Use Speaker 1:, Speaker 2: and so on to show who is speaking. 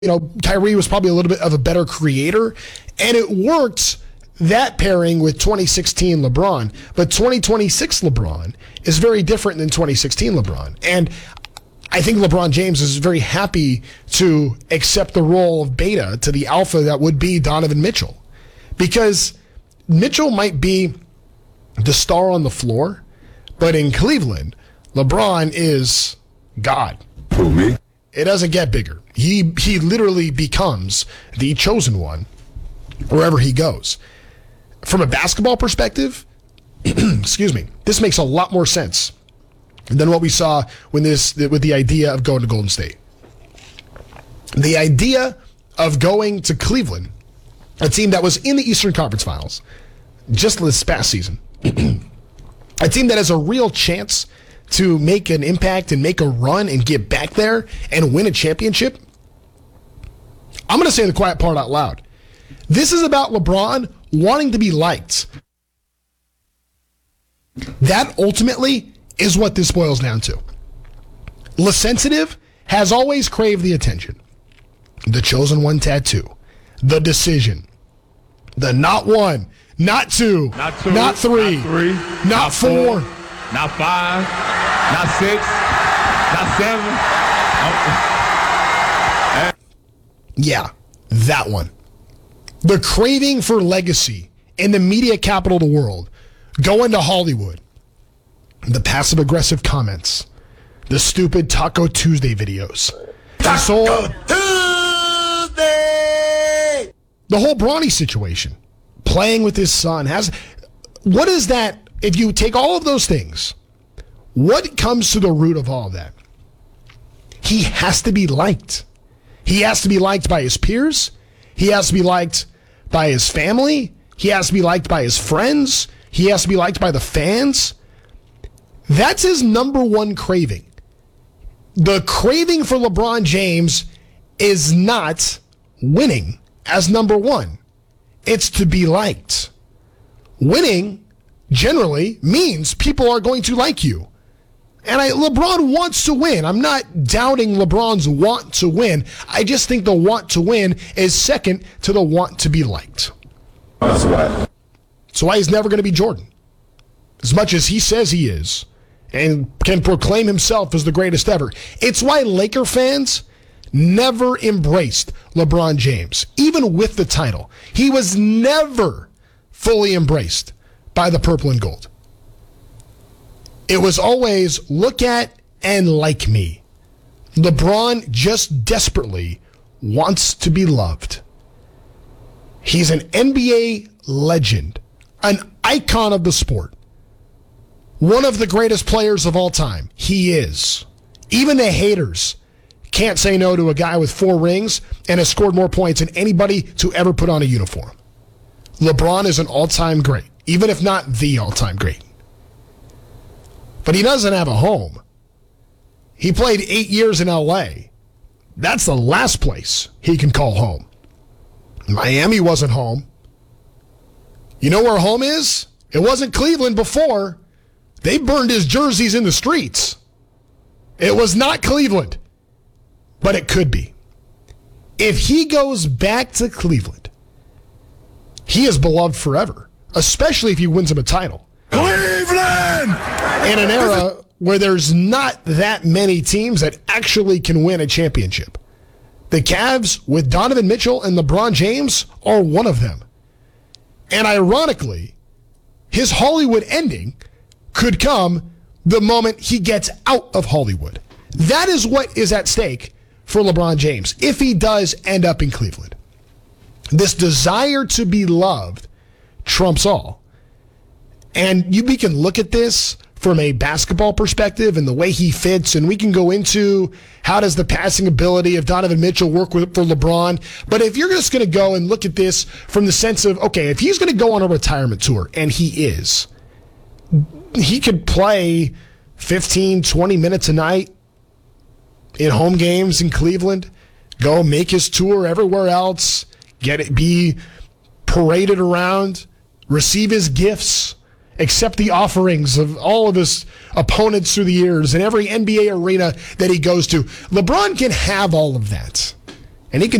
Speaker 1: Kyrie was probably a little bit of a better creator, and it worked, that pairing with 2016 LeBron. But 2026 LeBron is very different than 2016 LeBron. And I think LeBron James is very happy to accept the role of beta to the alpha that would be Donovan Mitchell. Because Mitchell might be the star on the floor, but in Cleveland, LeBron is God.
Speaker 2: Who, me?
Speaker 1: It doesn't get bigger. He literally becomes the chosen one wherever he goes. From a basketball perspective, excuse me, this makes a lot more sense than what we saw with the idea of going to Golden State. The idea of going to Cleveland, a team that was in the Eastern Conference Finals just this past season, a team that has a real chance to make an impact and make a run and get back there and win a championship. I'm going to say the quiet part out loud. This is about LeBron wanting to be liked. That ultimately is what this boils down to. Le Sensitive has always craved the attention. The chosen one tattoo. The decision. The not one, not two, not three, not four,
Speaker 3: not five, not six, not seven.
Speaker 1: Yeah, that one. The craving for legacy in the media capital of the world, going to Hollywood, the passive-aggressive comments, the stupid Taco Tuesday videos. Taco Tuesday! The whole Bronny situation, playing with his son, what is that? If you take all of those things, what comes to the root of all of that? He has to be liked. He has to be liked by his peers. He has to be liked by his family. He has to be liked by his friends. He has to be liked by the fans. That's his number one craving. The craving for LeBron James is not winning as number one. It's to be liked. Winning generally means people are going to like you. And LeBron wants to win. I'm not doubting LeBron's want to win. I just think the want to win is second to the want to be liked.
Speaker 2: That's why.
Speaker 1: That's why he's never going to be Jordan. As much as he says he is and can proclaim himself as the greatest ever. It's why Laker fans never embraced LeBron James, even with the title. He was never fully embraced by the purple and gold. It was always look at and like me. LeBron just desperately wants to be loved. He's an NBA legend, an icon of the sport, one of the greatest players of all time. He is. Even the haters can't say no to a guy with 4 rings and has scored more points than anybody to ever put on a uniform. LeBron is an all-time great, even if not the all-time great. But he doesn't have a home. He played 8 years in L.A. That's the last place he can call home. Miami wasn't home. You know where home is? It wasn't Cleveland before. They burned his jerseys in the streets. It was not Cleveland, but it could be. If he goes back to Cleveland, he is beloved forever, especially if he wins him a title.
Speaker 2: Cleveland!
Speaker 1: In an era where there's not that many teams that actually can win a championship. The Cavs, with Donovan Mitchell and LeBron James, are one of them. And ironically, his Hollywood ending could come the moment he gets out of Hollywood. That is what is at stake for LeBron James, if he does end up in Cleveland. This desire to be loved trumps all. And we can look at this from a basketball perspective and the way he fits, and we can go into how does the passing ability of Donovan Mitchell work for LeBron. But if you're just going to go and look at this from the sense of, okay, if he's going to go on a retirement tour, and he is, he could play 15, 20 minutes a night in home games in Cleveland, go make his tour everywhere else, be paraded around, receive his gifts, accept the offerings of all of his opponents through the years in every NBA arena that he goes to. LeBron can have all of that. and he can